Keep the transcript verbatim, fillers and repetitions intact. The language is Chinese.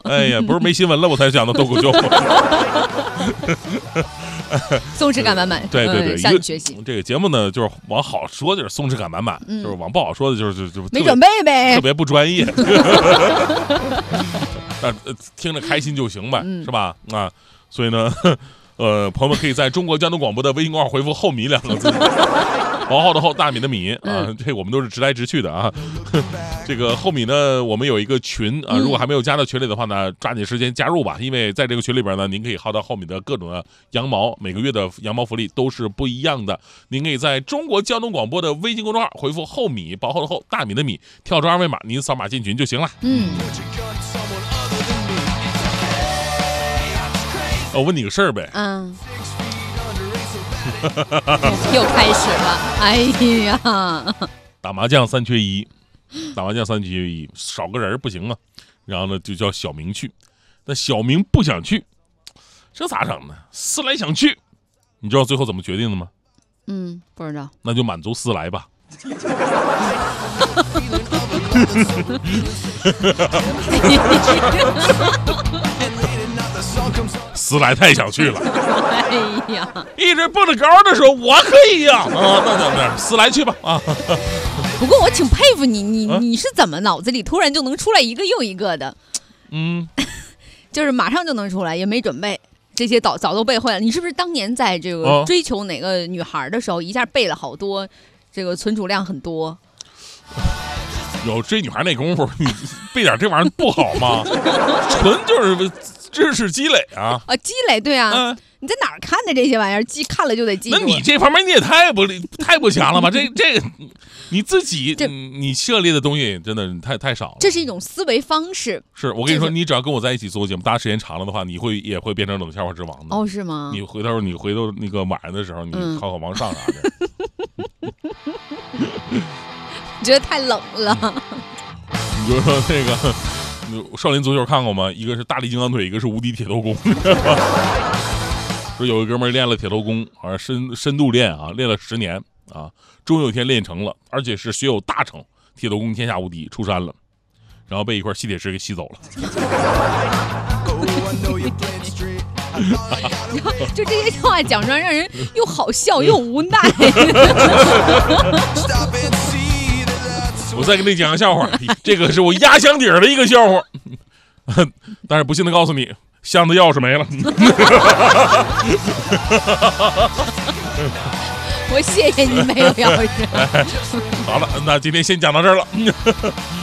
哎呀，不是没新闻了我才讲的脱口秀。 松弛感满满， 对对对， 向你学习。 这个节目呢，就是往好说就是松弛感满满， 嗯、 就是往不好说的就是就就没准备呗， 特别不专业。但听着开心就行呗， 嗯、 是吧？啊，所以呢，呃，朋友们可以在中国交通广播的微信公号回复"后米"两个字。薄厚的厚，大米的米啊， 嗯、 这我们都是直来直去的啊。这个后米呢，我们有一个群啊，如果还没有加到群里的话呢，抓紧时间加入吧，因为在这个群里边呢，您可以薅到后米的各种的羊毛，每个月的羊毛福利都是不一样的。您可以在中国交通广播的微信公众号回复"后米"，薄厚的厚，大米的米，跳出二维码，您扫码进群就行了。 嗯。 我问你个事儿呗。 嗯。又开始了，哎呀！ 打麻将三缺一，打麻将三缺一，少个人不行啊。然后呢，就叫小明去，但小明不想去，这咋整呢？思来想去，你知道最后怎么决定的吗？ 嗯，不知道。 那就满足思来吧。思来太想去了， 哎呀， 一直蹦着高的时候，我可以呀、啊，啊，那那那思来去吧啊。 不过我挺佩服你，你你是怎么脑子里突然就能出来一个又一个的？ 嗯， 就是马上就能出来，也没准备，这些早早都背会了。你是不是当年在这个追求哪个女孩的时候，一下背了好多，这个存储量很多？ 有追女孩那功夫，你背点这玩意儿不好吗？纯就是知识积累啊！ 啊，积累对啊。 嗯， 你在哪儿看的这些玩意儿？记看了就得记住。 那你这方面你也太不太不强了吧？这这你自己你涉猎的东西真的太太少了。 这是一种思维方式。 是我跟你说，你只要跟我在一起做节目，大家时间长了的话，你会也会变成冷笑话之王的。 哦，是吗？ 你回头你回头那个晚上的时候，你考考王上啥的。 嗯觉得太冷了。 你就说那个少林足球看过吗？一个是大力金刚腿，一个是无敌铁头功。说有一哥们练了铁头功，好像深深度练啊，练了十年啊，终有一天练成了，而且是学有大成，铁头功天下无敌，出山了，然后被一块吸铁石给吸走了。 就这些话讲出来，让人又好笑又无奈。 我再给你讲个笑话，这个是我压箱底儿的一个笑话，但是不幸的告诉你，箱子钥匙没了。 我谢谢你没有钥匙。 好了，那今天先讲到这儿了。